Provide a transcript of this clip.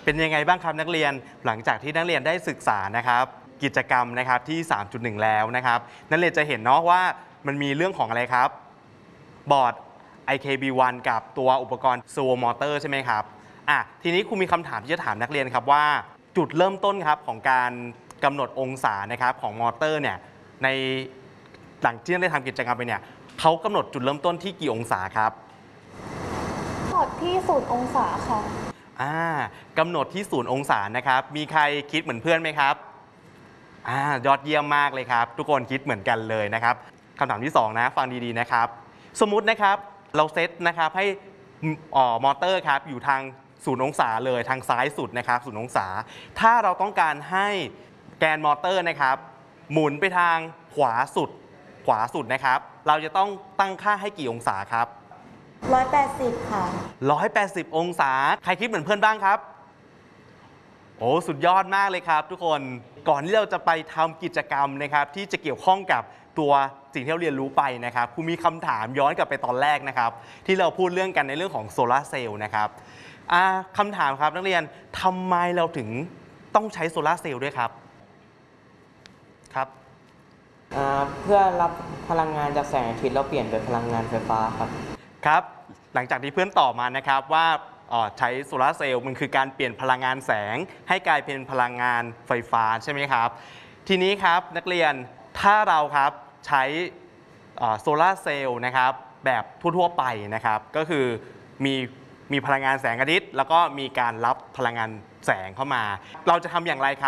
เป็นยังไงบ้างครับนักเรียนหลังจากที่นักเรียนได้ศึกษานะครับกิจกรรมนะครับที่ 3.1 แล้วนะครับนักเรียนจะเห็นเนาะว่ามันมีเรื่องของอะไรครับบอร์ด IKB1 กับตัวอุปกรณ์ Servo Motor ใช่ไหมครับทีนี้ครูมีคำถามที่จะถามนักเรียนครับว่าจุดเริ่มต้นครับของการกำหนดองศานะครับของมอเตอร์เนี่ยในหลังที่ได้ทำกิจกรรมไปเนี่ยเขากำหนดจุดเริ่มต้นที่กี่องศาครับกำหนดที่0 องศาค่ะกำหนดที่0 องศานะครับมีใครคิดเหมือนเพื่อนไหมครับยอดเยี่ยมมากเลยครับทุกคนคิดเหมือนกันเลยนะครับคำถามที่2นะฟังดีๆนะครับสมมุตินะครับเราเซตนะครับให้มอเตอร์ครับอยู่ทาง0 องศาเลยทางซ้ายสุดนะครับ0 องศาถ้าเราต้องการให้แกนมอเตอร์นะครับหมุนไปทางขวาสุดนะครับเราจะต้องตั้งค่าให้กี่องศาครับ 180ค่ะ 180 องศาใครคิดเหมือนเพื่อนบ้างครับโอ้สุดยอดมากเลยครับทุกคนก่อนที่เราจะไปทำกิจกรรมนะครับที่จะเกี่ยวข้องกับตัวสิ่งที่เราเรียนรู้ไปนะครับครูมีคำถามย้อนกลับไปตอนแรกนะครับที่เราพูดเรื่องกันในเรื่องของโซลาร์เซลล์นะครับคำถามครับนักเรียนทำไมเราถึงต้องใช้โซลาร์เซลล์ด้วยครับเพื่อรับพลังงานจากแสงอาทิตย์แล้วเปลี่ยนเป็นพลังงานไฟฟ้าครับครับหลังจากที่เพื่อนตอบมานะครับว่าใช้โซลาร์เซลล์มันคือการเปลี่ยนพลังงานแสงให้กลายเป็นพลังงานไฟฟ้าใช่ไหมครับทีนี้ครับนักเรียนถ้าเราครับใช้โซลาร์เซลล์นะครับแบบทั่วๆไปนะครับก็คือมีพลังงานแสงอาทิตย์แล้วก็มีการรับพลังงานแสงเข้ามาเราจะทำอย่างไรครับ